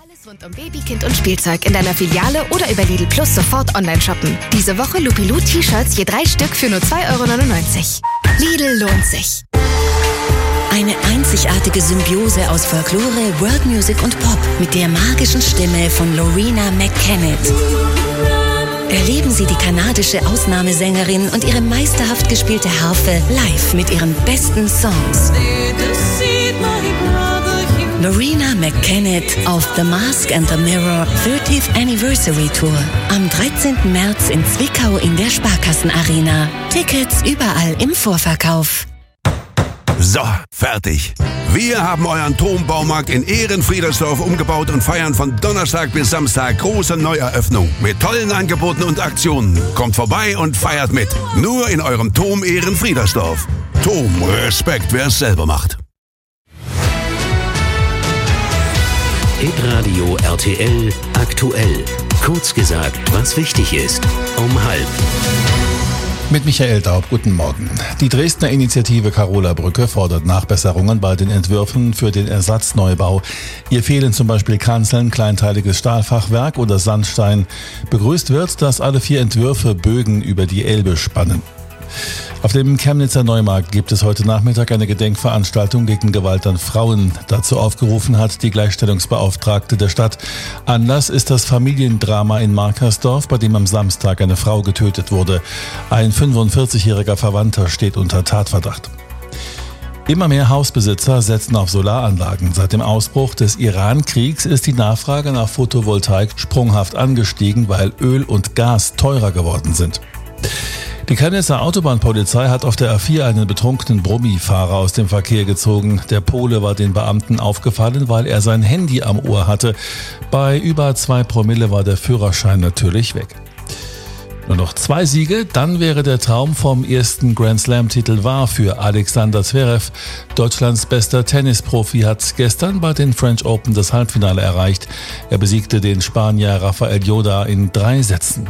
Alles rund um Baby, Kind und Spielzeug in deiner Filiale oder über Lidl Plus sofort online shoppen. Diese Woche Lupilu T-Shirts je 3 Stück für nur 2,99 €. Lidl lohnt sich. Eine einzigartige Symbiose aus Folklore, World Music und Pop mit der magischen Stimme von Loreena McKennitt. Erleben Sie die kanadische Ausnahmesängerin und ihre meisterhaft gespielte Harfe live mit ihren besten Songs. Loreena McKennitt auf The Mask and the Mirror 30th Anniversary Tour. Am 13. März in Zwickau in der Sparkassenarena. Tickets überall im Vorverkauf. So, fertig. Wir haben euren Turmbaumarkt in Ehrenfriedersdorf umgebaut und feiern von Donnerstag bis Samstag große Neueröffnung mit tollen Angeboten und Aktionen. Kommt vorbei und feiert mit. Nur in eurem Turm Ehrenfriedersdorf. Turm, Respekt, wer es selber macht. Hitradio RTL aktuell. Kurz gesagt, was wichtig ist. Um 12:30. Mit Michael Daub, guten Morgen. Die Dresdner Initiative Carola-Brücke fordert Nachbesserungen bei den Entwürfen für den Ersatzneubau. Ihr fehlen zum Beispiel Kanzeln, kleinteiliges Stahlfachwerk oder Sandstein. Begrüßt wird, dass alle 4 Entwürfe Bögen über die Elbe spannen. Auf dem Chemnitzer Neumarkt gibt es heute Nachmittag eine Gedenkveranstaltung gegen Gewalt an Frauen. Dazu aufgerufen hat die Gleichstellungsbeauftragte der Stadt. Anlass ist das Familiendrama in Markersdorf, bei dem am Samstag eine Frau getötet wurde. Ein 45-jähriger Verwandter steht unter Tatverdacht. Immer mehr Hausbesitzer setzen auf Solaranlagen. Seit dem Ausbruch des Iran-Kriegs ist die Nachfrage nach Photovoltaik sprunghaft angestiegen, weil Öl und Gas teurer geworden sind. Die Chemnitzer Autobahnpolizei hat auf der A4 einen betrunkenen Brummifahrer aus dem Verkehr gezogen. Der Pole war den Beamten aufgefallen, weil er sein Handy am Ohr hatte. Bei über 2 Promille war der Führerschein natürlich weg. Nur noch 2 Siege, dann wäre der Traum vom ersten Grand-Slam-Titel wahr für Alexander Zverev. Deutschlands bester Tennisprofi hat gestern bei den French Open das Halbfinale erreicht. Er besiegte den Spanier Rafael Yoda in 3 Sätzen.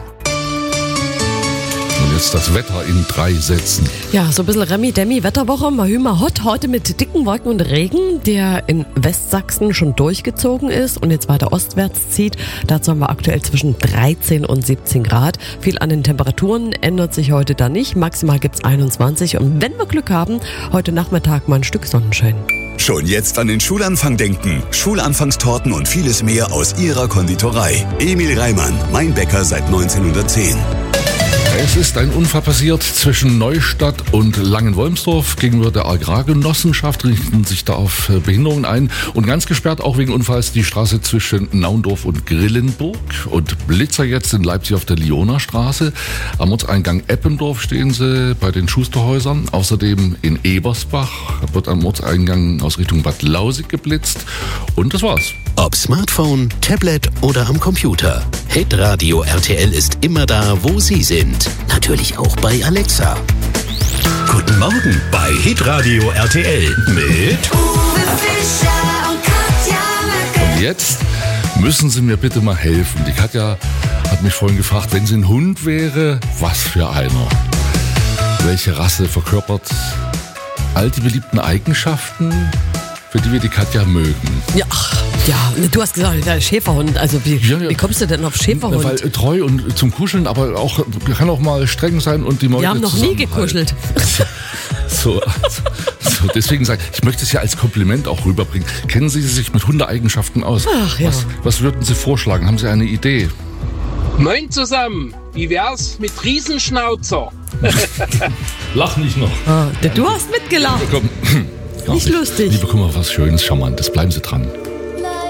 Und jetzt das Wetter in 3 Sätzen. Ja, so ein bisschen Remi-Demi-Wetterwoche, mal hot, heute mit dicken Wolken und Regen, der in Westsachsen schon durchgezogen ist und jetzt weiter ostwärts zieht. Dazu haben wir aktuell zwischen 13 und 17 Grad. Viel an den Temperaturen ändert sich heute da nicht. Maximal gibt's 21 und wenn wir Glück haben, heute Nachmittag mal ein Stück Sonnenschein. Schon jetzt an den Schulanfang denken. Schulanfangstorten und vieles mehr aus ihrer Konditorei. Emil Reimann, mein Bäcker seit 1910. Es ist ein Unfall passiert zwischen Neustadt und Langenwolmsdorf. Gegenüber der Agrargenossenschaft richten sich da auf Behinderungen ein. Und ganz gesperrt auch wegen Unfalls die Straße zwischen Naundorf und Grillenburg. Und Blitzer jetzt in Leipzig auf der Lioner Straße. Am Ortseingang Eppendorf stehen sie bei den Schusterhäusern. Außerdem in Ebersbach wird am Ortseingang aus Richtung Bad Lausig geblitzt. Und das war's. Ob Smartphone, Tablet oder am Computer. Hitradio RTL ist immer da, wo Sie sind. Natürlich auch bei Alexa. Guten Morgen bei Hitradio RTL mit Uwe Fischer und Katja Möcke. Und jetzt müssen Sie mir bitte mal helfen. Die Katja hat mich vorhin gefragt, wenn sie ein Hund wäre, was für einer? Welche Rasse verkörpert all die beliebten Eigenschaften, für die wir die Katja mögen? Ja, du hast gesagt, der Schäferhund. Also wie kommst du denn auf Schäferhund? Weil treu und zum Kuscheln, aber auch kann auch mal streng sein und die Meute Wir haben noch nie gekuschelt. So, deswegen sage ich möchte es ja als Kompliment auch rüberbringen. Kennen Sie sich mit Hundeeigenschaften aus? Ach ja. Was würden Sie vorschlagen? Haben Sie eine Idee? Moin zusammen, wie wär's mit Riesenschnauzer? Lach nicht noch. Du hast mitgelacht. Komm. Nicht lustig. Liebe, guck mal, was Schönes, Charmantes. Bleiben Sie dran.